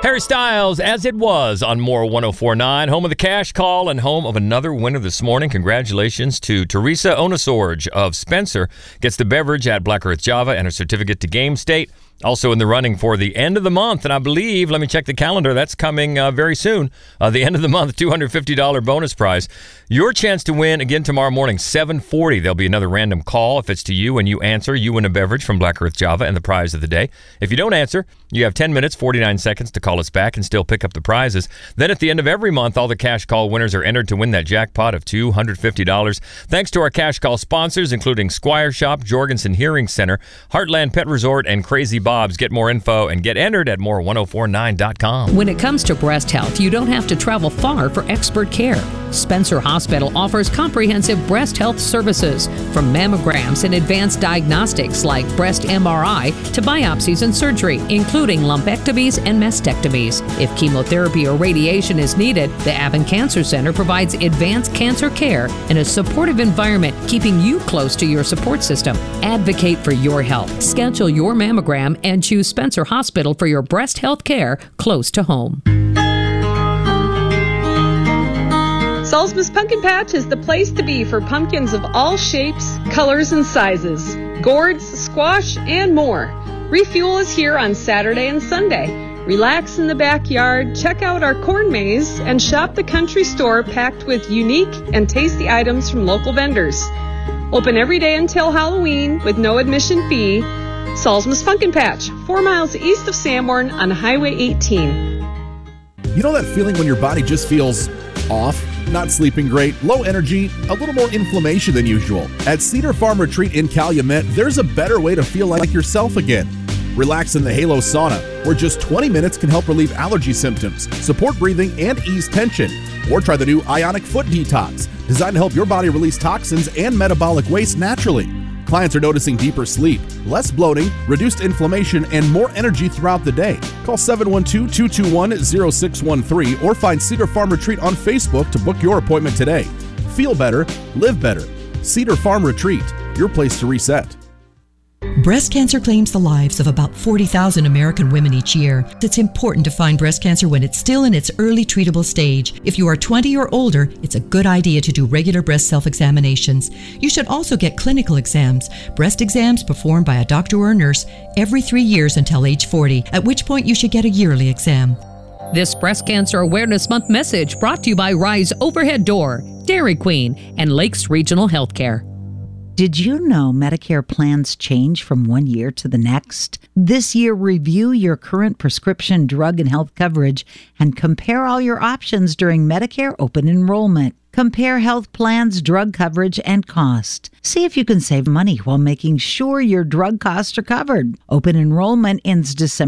Harry Styles, As It Was on More 104.9, home of the cash call and home of another winner this morning. Congratulations to Teresa Onosorge of Spencer. Gets the beverage at Black Earth Java and a certificate to Game State. Also in the running for the end of the month, and I believe, let me check the calendar, that's coming very soon. The end of the month, $250 bonus prize. Your chance to win again tomorrow morning, 7:40. There'll be another random call. If it's to you and you answer, you win a beverage from Black Earth Java and the prize of the day. If you don't answer, you have 10 minutes, 49 seconds to call us back and still pick up the prizes. Then at the end of every month, all the cash call winners are entered to win that jackpot of $250. Thanks to our cash call sponsors, including Squire Shop, Jorgensen Hearing Center, Heartland Pet Resort, and Crazy Bob's. Get more info and get entered at more1049.com. When it comes to breast health, you don't have to travel far for expert care. Spencer Hospital offers comprehensive breast health services, from mammograms and advanced diagnostics like breast MRI to biopsies and surgery, including lumpectomies and mastectomies. If chemotherapy or radiation is needed, the Avon Cancer Center provides advanced cancer care in a supportive environment, keeping you close to your support system. Advocate for your health. Schedule your mammogram and choose Spencer Hospital for your breast health care close to home. Salzman's Pumpkin Patch is the place to be for pumpkins of all shapes, colors, and sizes, gourds, squash, and more. Refuel is here on Saturday and Sunday. Relax in the backyard, check out our corn maze, and shop the country store packed with unique and tasty items from local vendors. Open every day until Halloween with no admission fee. Salzman's Pumpkin Patch, 4 miles east of Sanborn on Highway 18. You know that feeling when your body just feels off? Not sleeping great, low energy, a little more inflammation than usual. At Cedar Farm Retreat in Calumet, there's a better way to feel like yourself again. Relax in the Halo Sauna, where just 20 minutes can help relieve allergy symptoms, support breathing, and ease tension. Or try the new Ionic Foot Detox, designed to help your body release toxins and metabolic waste naturally. Clients are noticing deeper sleep, less bloating, reduced inflammation, and more energy throughout the day. Call 712-221-0613 or find Cedar Farm Retreat on Facebook to book your appointment today. Feel better, live better. Cedar Farm Retreat, your place to reset. Breast cancer claims the lives of about 40,000 American women each year. It's important to find breast cancer when it's still in its early treatable stage. If you are 20 or older, it's a good idea to do regular breast self-examinations. You should also get clinical exams, breast exams performed by a doctor or nurse every 3 years until age 40, at which point you should get a yearly exam. This Breast Cancer Awareness Month message brought to you by Rise Overhead Door, Dairy Queen, and Lakes Regional Healthcare. Did you know Medicare plans change from one year to the next? This year, review your current prescription drug and health coverage and compare all your options during Medicare open enrollment. Compare health plans, drug coverage, and cost. See if you can save money while making sure your drug costs are covered. Open enrollment ends December